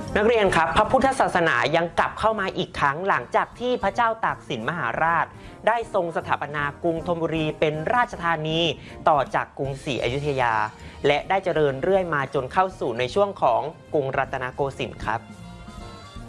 นักเรียนครับพระพุทธศาสนายังกลับเข้ามาอีกครั้งหลังจากที่พระเจ้าตากสินมหาราชได้ทรงสถาปนากรุงธนบุรีเป็นราชธานีต่อจากกรุงศรีอยุธยาและได้เจริญเรื่อยมาจนเข้าสู่ในช่วงของกรุงรัตนโกสินทร์ครับ